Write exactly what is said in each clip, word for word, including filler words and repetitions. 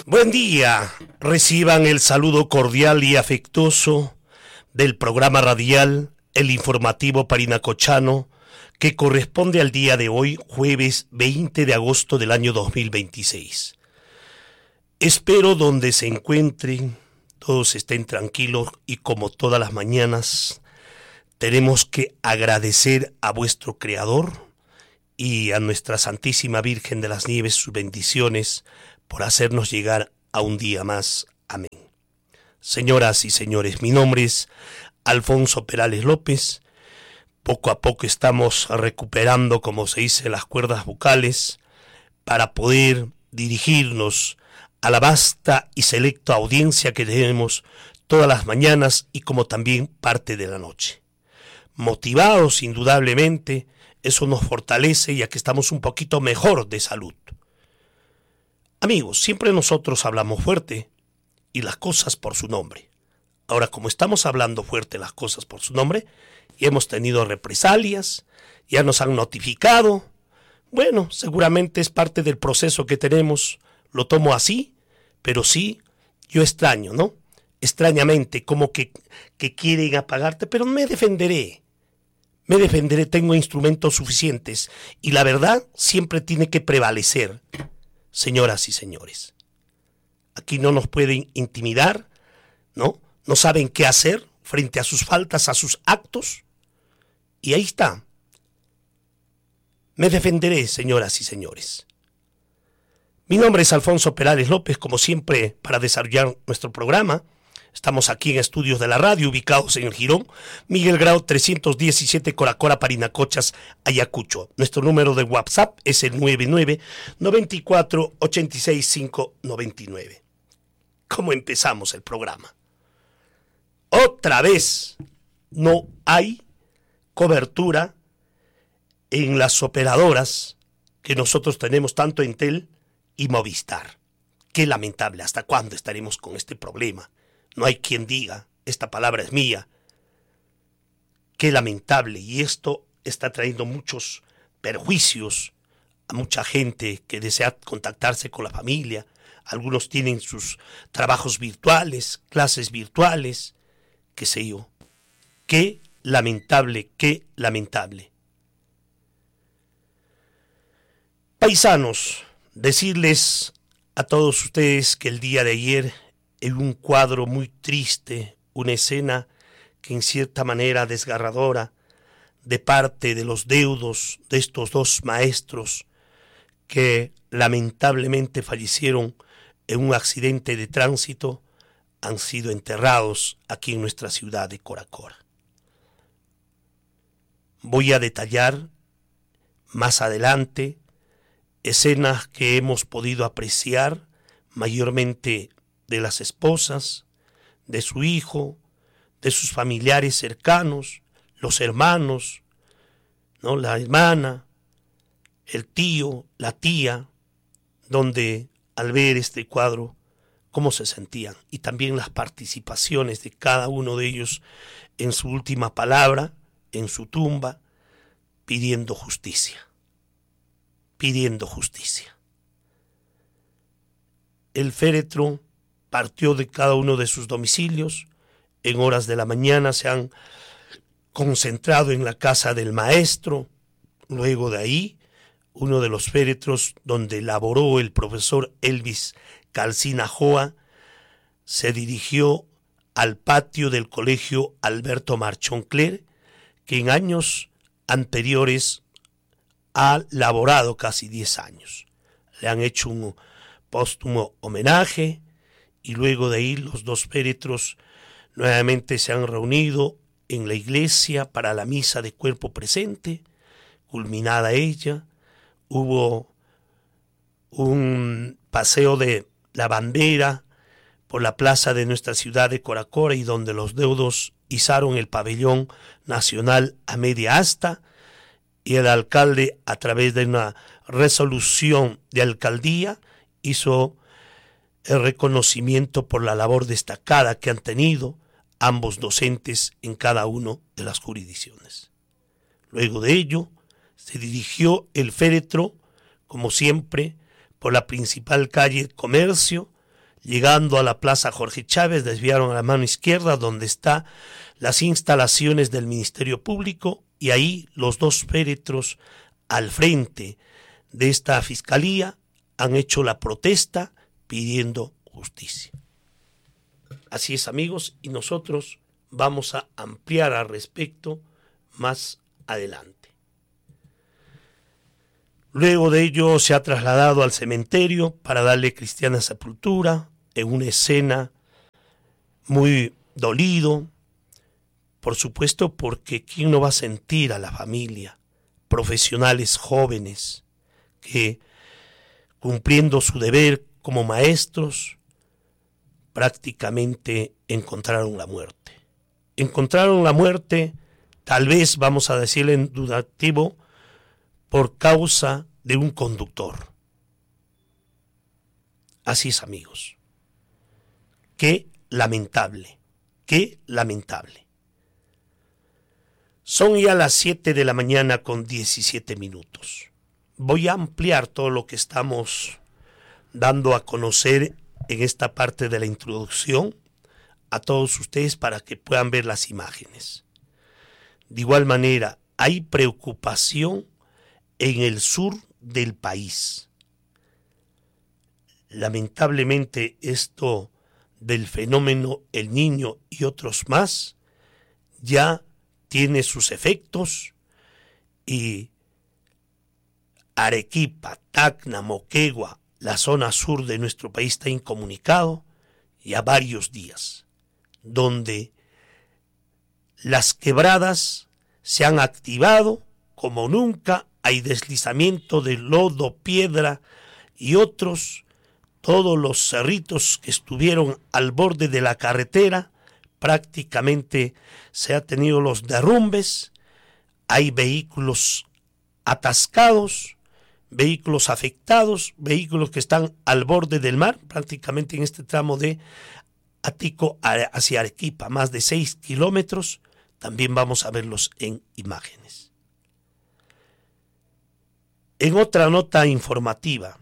Buen día, reciban el saludo cordial y afectuoso del programa radial El Informativo Parinacochano, que corresponde al día de hoy, jueves veinte de agosto del año dos mil veintiséis. Espero donde se encuentren, todos estén tranquilos y como todas las mañanas, tenemos que agradecer a vuestro Creador y a nuestra Santísima Virgen de las Nieves sus bendiciones por hacernos llegar a un día más. Amén. Señoras y señores, mi nombre es Alfonso Perales López. Poco a poco estamos recuperando, como se dice, las cuerdas vocales para poder dirigirnos a la vasta y selecta audiencia que tenemos todas las mañanas y como también parte de la noche. Motivados, indudablemente, eso nos fortalece ya que estamos un poquito mejor de salud. Amigos, siempre nosotros hablamos fuerte y las cosas por su nombre. Ahora, como estamos hablando fuerte las cosas por su nombre, y hemos tenido represalias, ya nos han notificado, bueno, seguramente es parte del proceso que tenemos, lo tomo así, pero sí, yo extraño, ¿no? Extrañamente, como que, que quieren apagarte, pero me defenderé. Me defenderé, tengo instrumentos suficientes y la verdad siempre tiene que prevalecer. Señoras y señores, aquí no nos pueden intimidar, ¿no? No saben qué hacer frente a sus faltas, a sus actos, y ahí está. Me defenderé, señoras y señores. Mi nombre es Alfonso Perales López, como siempre, para desarrollar nuestro programa. Estamos aquí en estudios de la radio, ubicados en el Jirón, Miguel Grau trescientos diecisiete, Coracora, Parinacochas, Ayacucho. Nuestro número de WhatsApp es el nueve nueve, noventa y cuatro, ochenta y seis, cinco noventa y nueve. ¿Cómo empezamos el programa? Otra vez no hay cobertura en las operadoras que nosotros tenemos, tanto Entel y Movistar. Qué lamentable, ¿hasta cuándo estaremos con este problema? No hay quien diga, esta palabra es mía. Qué lamentable, y esto está trayendo muchos perjuicios a mucha gente que desea contactarse con la familia. Algunos tienen sus trabajos virtuales, clases virtuales, qué sé yo. Qué lamentable, qué lamentable. Paisanos, decirles a todos ustedes que el día de ayer, en un cuadro muy triste, una escena que en cierta manera desgarradora, de parte de los deudos de estos dos maestros que lamentablemente fallecieron en un accidente de tránsito, han sido enterrados aquí en nuestra ciudad de Coracora. Voy a detallar más adelante escenas que hemos podido apreciar, mayormente de las esposas, de su hijo, de sus familiares cercanos, los hermanos, ¿no? La hermana, el tío, la tía, donde al ver este cuadro, cómo se sentían, y también las participaciones de cada uno de ellos en su última palabra, en su tumba, pidiendo justicia, pidiendo justicia. El féretro partió de cada uno de sus domicilios. En horas de la mañana se han concentrado en la casa del maestro. Luego de ahí, uno de los féretros donde laboró el profesor Elvis Calcina Joa se dirigió al patio del colegio Alberto Marchón Cler, que en años anteriores ha laborado casi diez años. Le han hecho un póstumo homenaje y luego de ahí los dos féretros nuevamente se han reunido en la iglesia para la misa de cuerpo presente. Culminada ella, hubo un paseo de la bandera por la plaza de nuestra ciudad de Coracora, y donde los deudos izaron el pabellón nacional a media asta, y el alcalde, a través de una resolución de alcaldía, hizo el reconocimiento por la labor destacada que han tenido ambos docentes en cada una de las jurisdicciones. Luego de ello, se dirigió el féretro, como siempre, por la principal calle Comercio, Llegando a la Plaza Jorge Chávez, desviaron a la mano izquierda donde están las instalaciones del Ministerio Público y ahí los dos féretros al frente de esta fiscalía han hecho la protesta pidiendo justicia. Así es, amigos, y nosotros vamos a ampliar al respecto más adelante. Luego de ello se ha trasladado al cementerio para darle cristiana sepultura en una escena muy dolido, por supuesto, porque ¿quién no va a sentir a la familia? Profesionales jóvenes que, cumpliendo su deber como maestros, prácticamente encontraron la muerte. Encontraron la muerte, tal vez vamos a decirle en dudativo, por causa de un conductor. Así es, amigos. Qué lamentable, qué lamentable. Son ya las siete de la mañana con diecisiete minutos. Voy a ampliar todo lo que estamos dando a conocer en esta parte de la introducción a todos ustedes para que puedan ver las imágenes. De igual manera, hay preocupación en el sur del país. Lamentablemente, esto del fenómeno El Niño y otros más ya tiene sus efectos y Arequipa, Tacna, Moquegua, la zona sur de nuestro país está incomunicado ya varios días, donde las quebradas se han activado como nunca, hay deslizamiento de lodo, piedra y otros, todos los cerritos que estuvieron al borde de la carretera, prácticamente se han tenido los derrumbes, hay vehículos atascados, vehículos afectados, vehículos que están al borde del mar, prácticamente en este tramo de Atico hacia Arequipa, más de seis kilómetros, también vamos a verlos en imágenes. En otra nota informativa,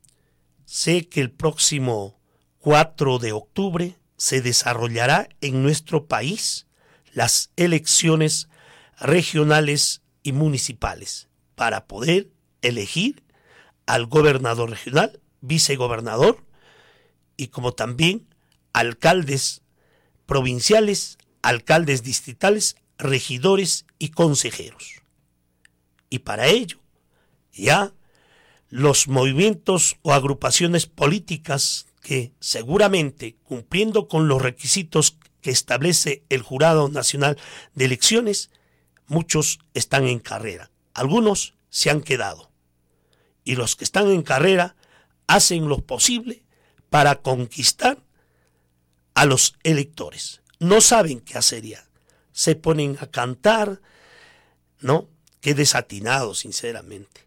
sé que el próximo cuatro de octubre se desarrollará en nuestro país las elecciones regionales y municipales para poder elegir al gobernador regional, vicegobernador y como también alcaldes provinciales, alcaldes distritales, regidores y consejeros. Y para ello, ya los movimientos o agrupaciones políticas que seguramente, cumpliendo con los requisitos que establece el Jurado Nacional de Elecciones, muchos están en carrera, algunos se han quedado. Y los que están en carrera hacen lo posible para conquistar a los electores. No saben qué hacer ya. Se ponen a cantar, ¿no? Qué desatinado, sinceramente.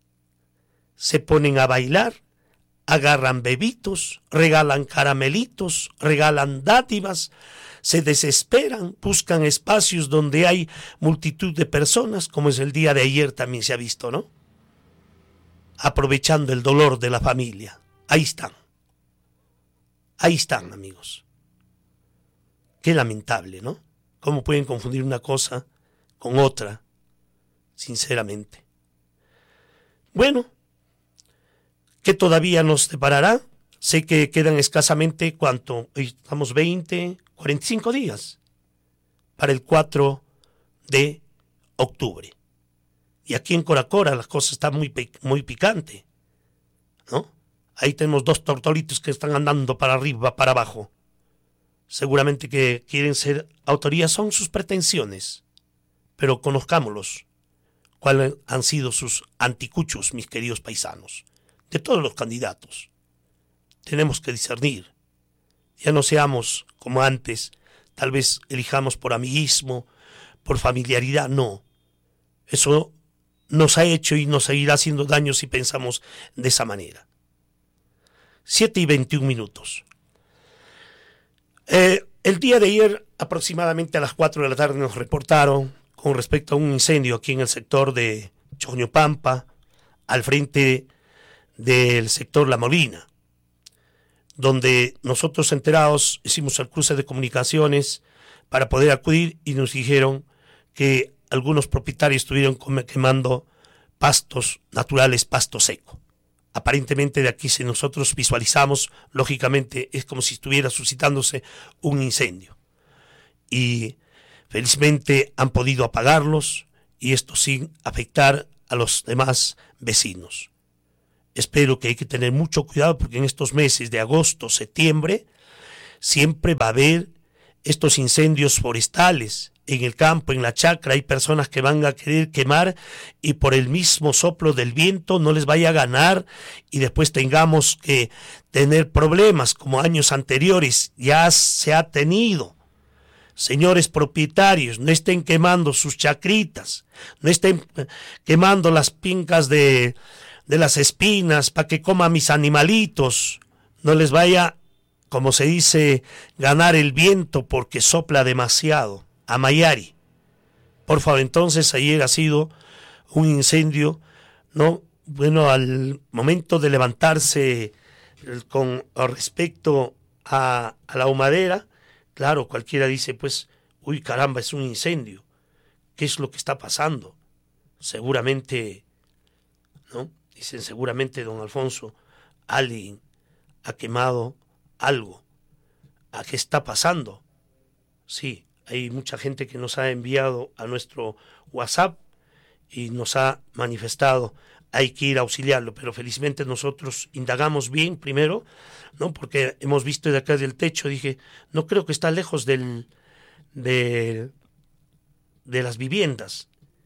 Se ponen a bailar, agarran bebitos, regalan caramelitos, regalan dádivas, se desesperan, buscan espacios donde hay multitud de personas, como es el día de ayer también se ha visto, ¿no? Aprovechando el dolor de la familia. Ahí están. Ahí están, amigos. Qué lamentable, ¿no? ¿Cómo pueden confundir una cosa con otra? Sinceramente. Bueno, ¿qué todavía nos deparará? Sé que quedan escasamente, ¿cuánto? Estamos veinte, cuarenta y cinco días para el cuatro de octubre. Y aquí en Coracora las cosas están muy, muy picantes, ¿no? Ahí tenemos dos tortolitos que están andando para arriba, para abajo. Seguramente que quieren ser autoridad, son sus pretensiones, pero conozcámoslos. ¿Cuáles han sido sus anticuchos, mis queridos paisanos? De todos los candidatos. Tenemos que discernir. Ya no seamos como antes, tal vez elijamos por amiguismo, por familiaridad, no. Eso nos ha hecho y nos seguirá haciendo daño si pensamos de esa manera. siete y veintiún minutos. Eh, el día de ayer, aproximadamente a las cuatro de la tarde, nos reportaron con respecto a un incendio aquí en el sector de Choñopampa, al frente del sector La Molina, donde nosotros enterados hicimos el cruce de comunicaciones para poder acudir y nos dijeron que algunos propietarios estuvieron quemando pastos naturales, pasto seco. Aparentemente de aquí, si nosotros visualizamos, lógicamente es como si estuviera suscitándose un incendio. Y felizmente han podido apagarlos, y esto sin afectar a los demás vecinos. Espero que hay que tener mucho cuidado, porque en estos meses de agosto, septiembre, siempre va a haber estos incendios forestales. En el campo, en la chacra, hay personas que van a querer quemar y por el mismo soplo del viento no les vaya a ganar y después tengamos que tener problemas como años anteriores ya se ha tenido. Señores propietarios, no estén quemando sus chacritas, no estén quemando las pincas de, de las espinas para que coman mis animalitos, no les vaya, como se dice, ganar el viento porque sopla demasiado. A Mayari. Por favor, entonces ayer ha sido un incendio, ¿no? Bueno, al momento de levantarse con respecto a, a la humadera, claro, cualquiera dice, pues, uy, caramba, es un incendio. ¿Qué es lo que está pasando? Seguramente, ¿no? Dicen, seguramente, don Alfonso, alguien ha quemado algo. ¿A qué está pasando? Sí. Hay mucha gente que nos ha enviado a nuestro WhatsApp y nos ha manifestado, hay que ir a auxiliarlo, pero felizmente nosotros indagamos bien primero, ¿no? Porque hemos visto de acá del techo, dije, no creo que está lejos del, de, de las viviendas.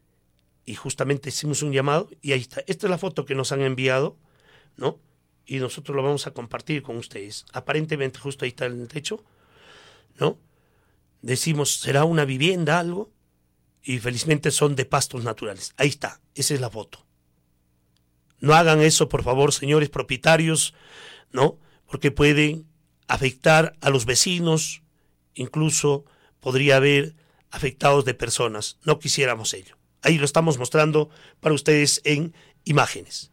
Y justamente hicimos un llamado y ahí está. Esta es la foto que nos han enviado, ¿no? Y nosotros lo vamos a compartir con ustedes. Aparentemente justo ahí está en el techo, ¿no? Decimos, ¿será una vivienda algo? Y felizmente son de pastos naturales. Ahí está, esa es la foto. No hagan eso, por favor, señores propietarios, ¿no? Porque pueden afectar a los vecinos, incluso podría haber afectados de personas. No quisiéramos ello. Ahí lo estamos mostrando para ustedes en imágenes.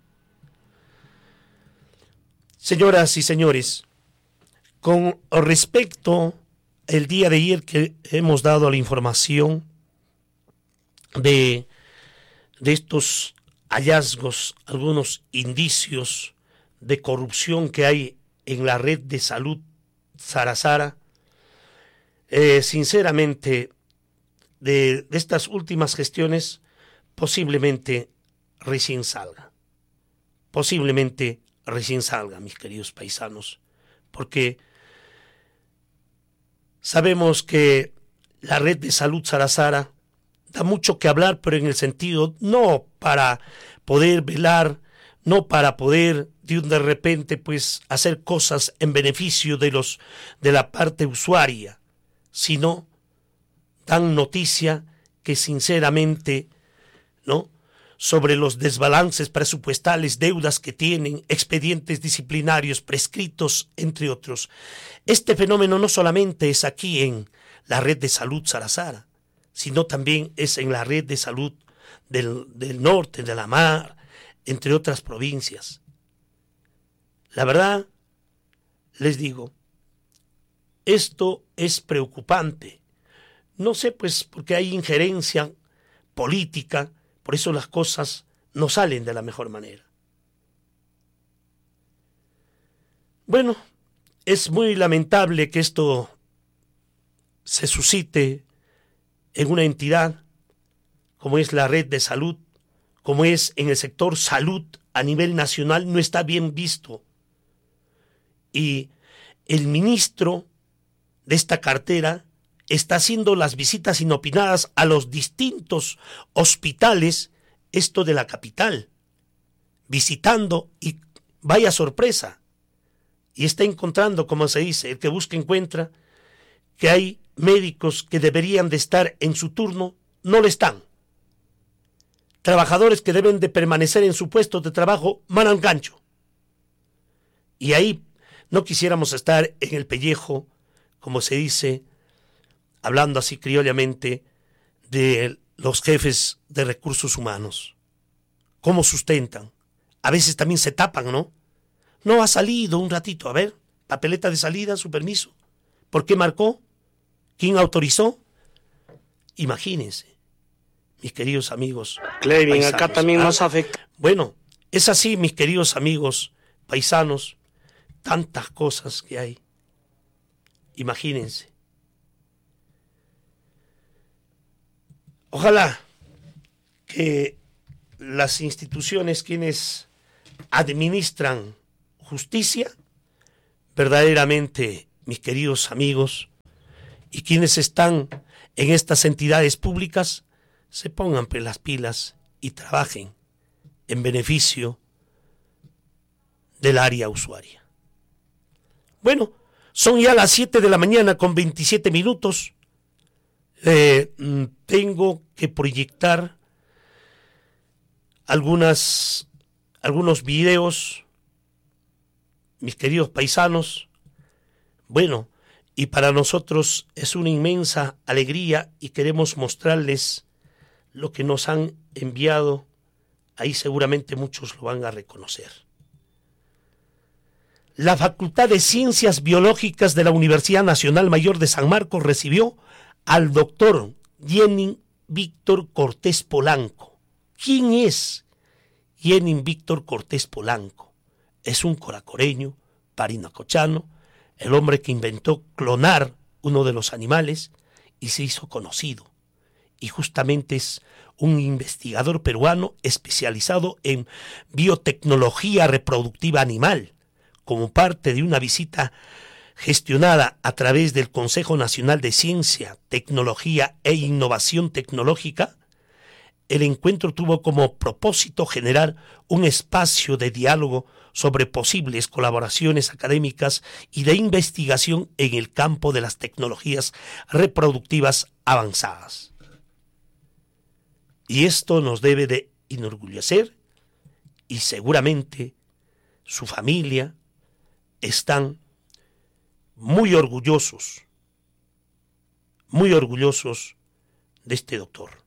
Señoras y señores, con respecto el día de ayer que hemos dado la información de, de estos hallazgos, algunos indicios de corrupción que hay en la red de salud Sarasara, eh, sinceramente, de, de estas últimas gestiones, posiblemente recién salga. Posiblemente recién salga, mis queridos paisanos, porque sabemos que la red de salud Sarasara da mucho que hablar, pero en el sentido no para poder velar, no para poder de un de repente pues hacer cosas en beneficio de los de la parte usuaria, sino dan noticia que sinceramente, ¿no? Sobre los desbalances presupuestales, deudas que tienen, expedientes disciplinarios prescritos, entre otros. Este fenómeno no solamente es aquí en la red de salud Sarasara, sino también es en la red de salud del, del norte, de la mar, entre otras provincias. La verdad, les digo, esto es preocupante. No sé, pues, porque hay injerencia política, por eso las cosas no salen de la mejor manera. Bueno, es muy lamentable que esto se suscite en una entidad como es la red de salud, como es en el sector salud a nivel nacional, no está bien visto. Y el ministro de esta cartera está haciendo las visitas inopinadas a los distintos hospitales, esto de la capital, visitando y vaya sorpresa, y está encontrando, como se dice, el que busca encuentra, que hay médicos que deberían de estar en su turno, no lo están. Trabajadores que deben de permanecer en su puesto de trabajo, manan gancho. Y ahí no quisiéramos estar en el pellejo, como se dice, hablando así criollamente, de los jefes de recursos humanos. ¿Cómo sustentan? A veces también se tapan, ¿no? No ha salido un ratito, a ver, papeleta de salida, su permiso? ¿Por qué marcó? ¿Quién autorizó? Imagínense, mis queridos amigos. Clevin, acá también ¿ah? nos afecta. Bueno, es así, mis queridos amigos paisanos, tantas cosas que hay. Imagínense. Ojalá que las instituciones quienes administran justicia, verdaderamente, mis queridos amigos, y quienes están en estas entidades públicas, se pongan las pilas y trabajen en beneficio del área usuaria. Bueno, son ya las siete de la mañana con veintisiete minutos. Eh, tengo que proyectar algunas, algunos videos, mis queridos paisanos. Bueno, y para nosotros es una inmensa alegría y queremos mostrarles lo que nos han enviado. Ahí seguramente muchos lo van a reconocer. La Facultad de Ciencias Biológicas de la Universidad Nacional Mayor de San Marcos recibió al doctor Yenin Víctor Cortés Polanco. ¿Quién es Yenin Víctor Cortés Polanco? Es un coracoreño, parinacochano, el hombre que inventó clonar uno de los animales y se hizo conocido. Y justamente es un investigador peruano especializado en biotecnología reproductiva animal, como parte de una visita gestionada a través del Consejo Nacional de Ciencia, Tecnología e Innovación Tecnológica. El encuentro tuvo como propósito generar un espacio de diálogo sobre posibles colaboraciones académicas y de investigación en el campo de las tecnologías reproductivas avanzadas. Y esto nos debe de enorgullecer, y seguramente su familia están muy orgullosos, muy orgullosos de este doctor.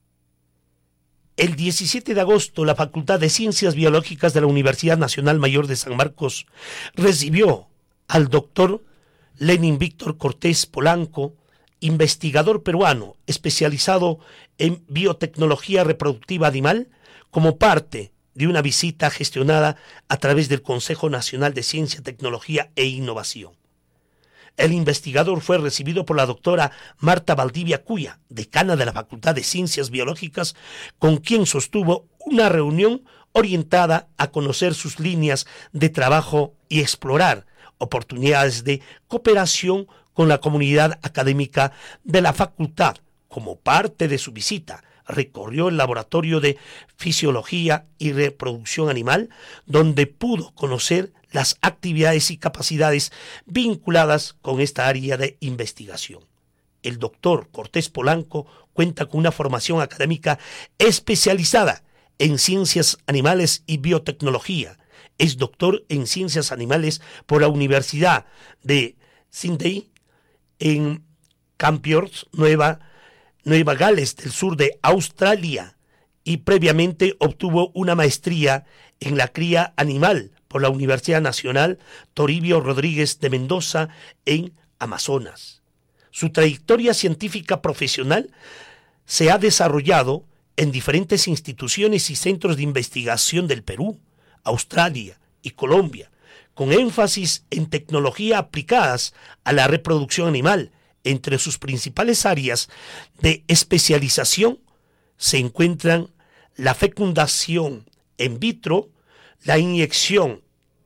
El diecisiete de agosto, la Facultad de Ciencias Biológicas de la Universidad Nacional Mayor de San Marcos recibió al doctor Yenin Víctor Cortés Polanco, investigador peruano especializado en biotecnología reproductiva animal, como parte de una visita gestionada a través del Consejo Nacional de Ciencia, Tecnología e Innovación. El investigador fue recibido por la doctora Marta Valdivia Cuya, decana de la Facultad de Ciencias Biológicas, con quien sostuvo una reunión orientada a conocer sus líneas de trabajo y explorar oportunidades de cooperación con la comunidad académica de la facultad. Como parte de su visita, recorrió el laboratorio de fisiología y reproducción animal, donde pudo conocer las actividades y capacidades vinculadas con esta área de investigación. El doctor Cortés Polanco cuenta con una formación académica especializada en ciencias animales y biotecnología. Es doctor en ciencias animales por la Universidad de Sydney en Campions, Nueva, Nueva Gales del Sur de Australia, y previamente obtuvo una maestría en la cría animal por la Universidad Nacional Toribio Rodríguez de Mendoza en Amazonas. Su trayectoria científica profesional se ha desarrollado en diferentes instituciones y centros de investigación del Perú, Australia y Colombia, con énfasis en tecnología aplicadas a la reproducción animal. Entre sus principales áreas de especialización se encuentran la fecundación in vitro, la inyección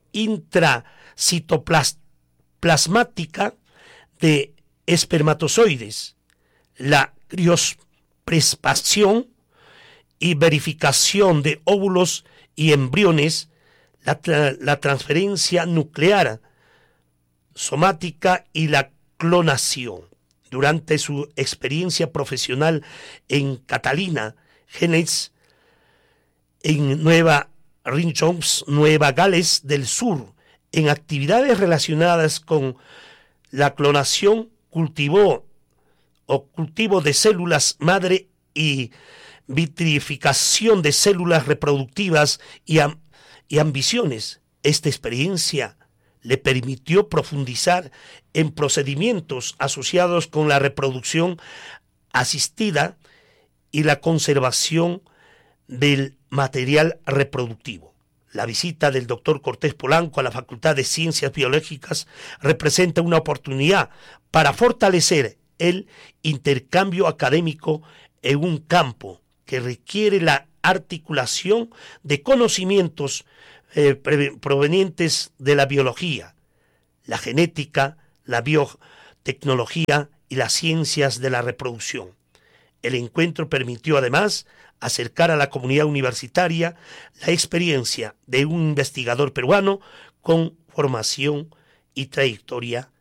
intracitoplasmática de espermatozoides, la criopreservación y verificación de óvulos y embriones, la, tra- la transferencia nuclear somática y la clonación. Durante su experiencia profesional en Catalina, Genes, en Nueva Rinchons, Nueva Gales del Sur, en actividades relacionadas con la clonación, cultivó o cultivo de células madre y vitrificación de células reproductivas y, am- y ambiciones. Esta experiencia le permitió profundizar en procedimientos asociados con la reproducción asistida y la conservación del material reproductivo. La visita del doctor Cortés Polanco a la Facultad de Ciencias Biológicas representa una oportunidad para fortalecer el intercambio académico en un campo que requiere la articulación de conocimientos eh, provenientes de la biología, la genética, la biotecnología y las ciencias de la reproducción. El encuentro permitió además acercar a la comunidad universitaria la experiencia de un investigador peruano con formación y trayectoria